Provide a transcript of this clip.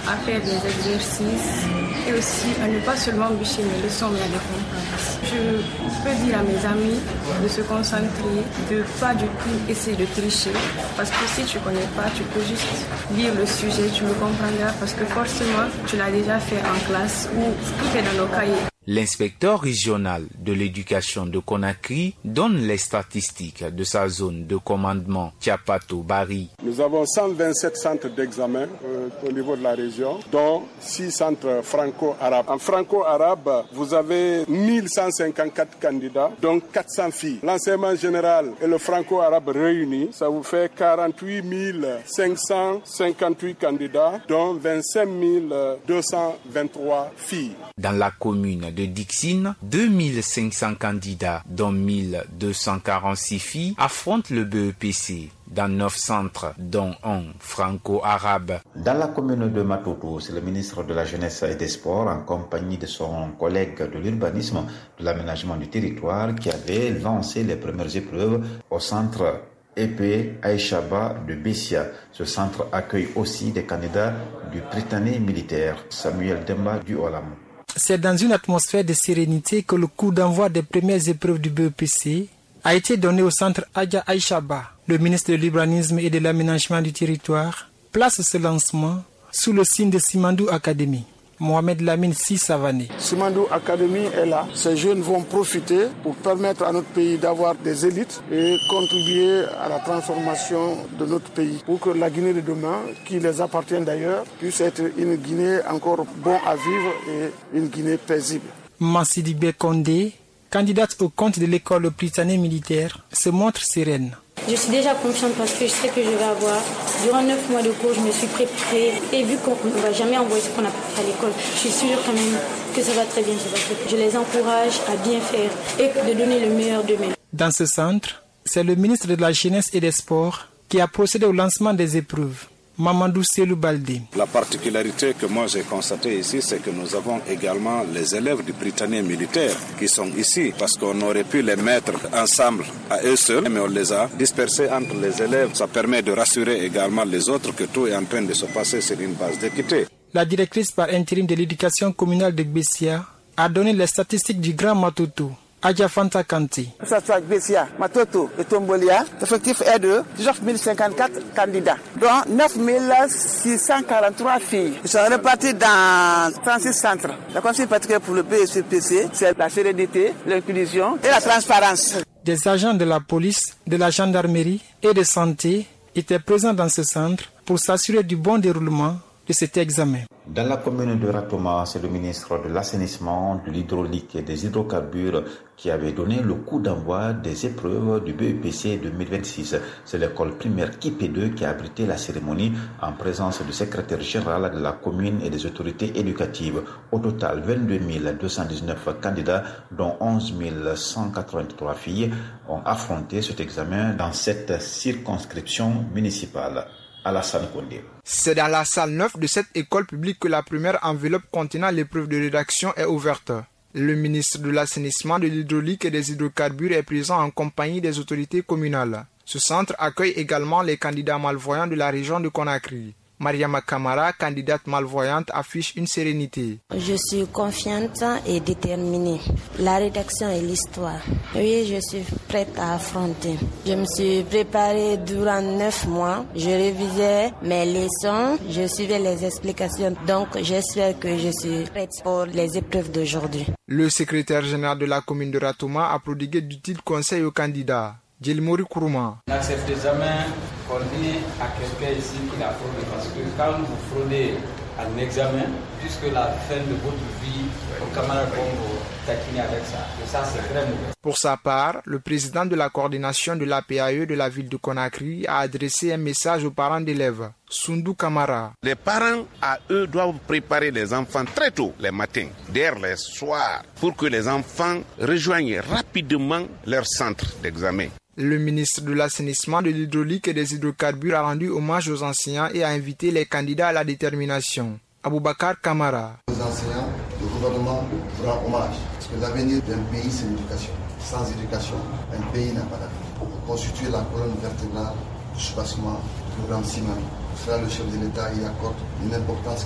à faire des exercices et aussi à ne pas seulement bûcher mes leçons mais à les comprendre. Je peux dire à mes amis de se concentrer, de pas du tout essayer de tricher parce que si tu connais pas, tu peux juste lire le sujet, tu le comprendras parce que forcément tu l'as déjà fait en classe ou tout est dans nos cahiers. L'inspecteur régional de l'éducation de Conakry donne les statistiques de sa zone de commandement Tiapato-Bari. Nous avons 127 centres d'examen au niveau de la région, dont 6 centres franco-arabes. En franco-arabe, vous avez 1154 candidats, dont 400 filles. L'enseignement général et le franco-arabe réunis, ça vous fait 48 558 candidats, dont 25 223 filles. Dans la commune de Dixine, 2500 candidats, dont 1246 filles, affrontent le BEPC dans 9 centres, dont 1 franco-arabe. Dans la commune de Matoto, c'est le ministre de la Jeunesse et des Sports, en compagnie de son collègue de l'urbanisme, de l'aménagement du territoire, qui avait lancé les premières épreuves au centre EP Aïchaba de Bessia. Ce centre accueille aussi des candidats du Prytanée militaire. Samuel Demba du Olam. C'est dans une atmosphère de sérénité que le coup d'envoi des premières épreuves du BEPC a été donné au centre Adja Aïchaba. Le ministre de l'Urbanisme et de l'Aménagement du Territoire place ce lancement sous le signe de Simandou Academy. Mohamed Lamine Savané. Simandou Academy est là. Ces jeunes vont profiter pour permettre à notre pays d'avoir des élites et contribuer à la transformation de notre pays pour que la Guinée de demain, qui les appartient d'ailleurs, puisse être une Guinée encore bon à vivre et une Guinée paisible. Massidibé Kondé, candidate au compte de l'école Prytanée militaire, se montre sereine. Je suis déjà confiante parce que je sais que je vais avoir. Durant 9 mois de cours, je me suis préparée. Et vu qu'on ne va jamais envoyer ce qu'on a appris à l'école, je suis sûre quand même que ça va très bien se passer. Je les encourage à bien faire et de donner le meilleur d'eux-mêmes. Dans ce centre, c'est le ministre de la Jeunesse et des Sports qui a procédé au lancement des épreuves. Mamadou Selou Baldé. La particularité que moi j'ai constatée ici, c'est que nous avons également les élèves du Prytanée militaire qui sont ici, parce qu'on aurait pu les mettre ensemble à eux seuls, mais on les a dispersés entre les élèves. Ça permet de rassurer également les autres que tout est en train de se passer sur une base d'équité. La directrice par intérim de l'éducation communale de Bessia a donné les statistiques du Grand Matoto. Adja Fanta Kanté. Ça soit Bessia, Matoto et Tombolia, l'effectif est de 19 054 candidats, dont 9 643 filles. Ils sont répartis dans 36 centres. La consigne particulière pour le BEPC, c'est la sérénité, l'inclusion et la transparence. Des agents de la police, de la gendarmerie et de santé étaient présents dans ce centre pour s'assurer du bon déroulement de cet examen. Dans la commune de Ratoma, c'est le ministre de l'Assainissement, de l'Hydraulique et des Hydrocarbures qui avait donné le coup d'envoi des épreuves du BEPC 2026. C'est l'école primaire IP2 qui a abrité la cérémonie en présence du secrétaire général de la commune et des autorités éducatives. Au total, 22 219 candidats, dont 11 183 filles, ont affronté cet examen dans cette circonscription municipale. Alassane Kondé. C'est dans la salle 9 de cette école publique que la première enveloppe contenant l'épreuve de rédaction est ouverte. Le ministre de l'Assainissement, de l'Hydraulique et des Hydrocarbures est présent en compagnie des autorités communales. Ce centre accueille également les candidats malvoyants de la région de Conakry. Mariama Kamara, candidate malvoyante, affiche une sérénité. Je suis confiante et déterminée. La rédaction et l'histoire. Oui, je suis prête à affronter. Je me suis préparée durant 9 mois. Je révisais mes leçons, je suivais les explications. Donc, j'espère que je suis prête pour les épreuves d'aujourd'hui. Le secrétaire général de la commune de Ratoma a prodigué d'utiles conseils aux candidats. Djelmori Kourouma. Dans cet examen, on dit à quelqu'un ici qu'il a fraudé parce que quand vous fraudez un examen, jusque la fin de votre vie, vos camarades vont vous taquiner avec ça. Et ça, c'est très mauvais. Pour sa part, le président de la coordination de la PAE de la ville de Conakry a adressé un message aux parents d'élèves. Soundou Kamara. Les parents, à eux, doivent préparer les enfants très tôt, les matins, d'ailleurs les soirs, pour que les enfants rejoignent rapidement leur centre d'examen. Le ministre de l'Assainissement, de l'Hydraulique et des Hydrocarbures a rendu hommage aux enseignants et a invité les candidats à la détermination. Aboubakar Kamara. Les enseignants, le gouvernement rend hommage. Parce que l'avenir d'un pays, c'est l'éducation. Sans éducation, un pays n'a pas d'avenir. Pour constituer la colonne vertébrale du soubassement du programme Simami. Pour cela, le chef de l'État y accorde une importance